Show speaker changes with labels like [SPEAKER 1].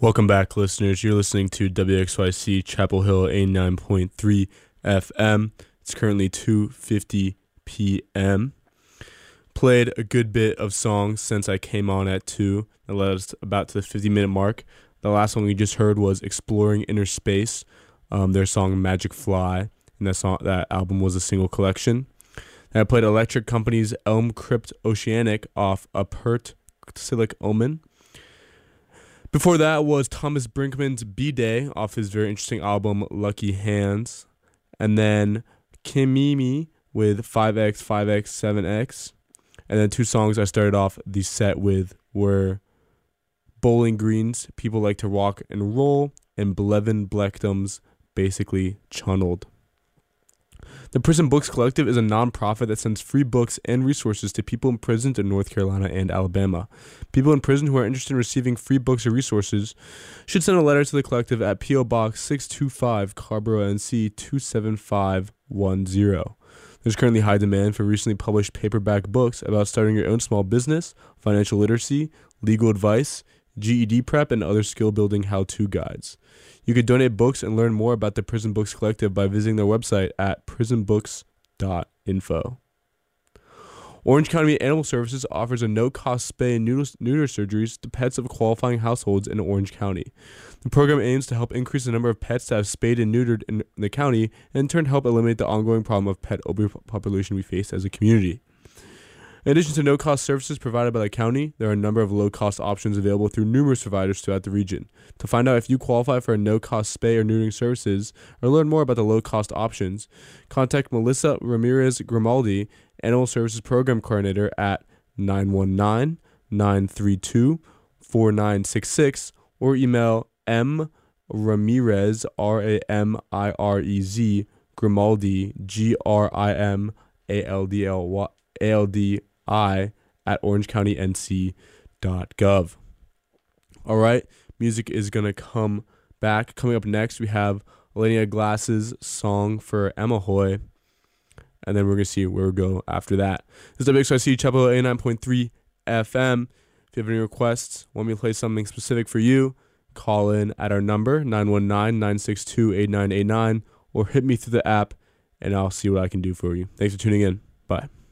[SPEAKER 1] Welcome back, listeners. You're listening to WXYC Chapel Hill 89.3 FM. It's currently 2:50 p.m. Played a good bit of songs since I came on at 2. That led us about to the 50-minute mark. The last one we just heard was Exploring Inner Space, their song Magic Fly, and that album was a single collection. And I played Electric Company's Elm Crypt Oceanic off A Pert Silic Omen. Before that was Thomas Brinkman's B-Day off his very interesting album Lucky Hands. And then Kimimi with 5X, 5X, 7X. And then two songs I started off the set with were Bowling Green's People Like to Rock and Roll and Blevin Blechtum's Basically Chunneled. The Prison Books Collective is a nonprofit that sends free books and resources to people imprisoned in North Carolina and Alabama. People in prison who are interested in receiving free books or resources should send a letter to the collective at P.O. Box 625, Carborough, NC 27510. There's currently high demand for recently published paperback books about starting your own small business, financial literacy, legal advice, GED prep, and other skill-building how-to guides. You could donate books and learn more about the Prison Books Collective by visiting their website at prisonbooks.info. Orange County Animal Services offers a no-cost spay and neuter surgeries to pets of qualifying households in Orange County. The program aims to help increase the number of pets that have spayed and neutered in the county and in turn help eliminate the ongoing problem of pet overpopulation we face as a community. In addition to no-cost services provided by the county, there are a number of low-cost options available through numerous providers throughout the region. To find out if you qualify for a no-cost spay or neutering services, or learn more about the low-cost options, contact Melissa Ramirez Grimaldi, Animal Services Program Coordinator at 919-932-4966, or email mramirez, Ramirez, Grimaldi, Grimaldi, at orangecountync.gov. All right, music is going to come back. Coming up next, we have Elenia Glass's song for Emma Hoy, and then we're going to see where we go after that. This is WXYC Chapel 89.3 FM. If you have any requests, want me to play something specific for you, call in at our number, 919-962-8989, or hit me through the app, and I'll see what I can do for you. Thanks for tuning in. Bye.